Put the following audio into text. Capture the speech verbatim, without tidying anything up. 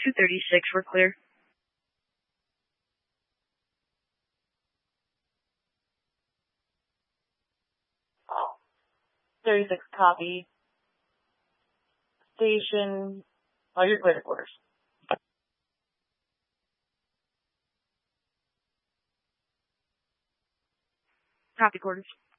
two thirty-six, we're clear. thirty-six, copy. Station, oh, you're clear to quarters. Copy quarters.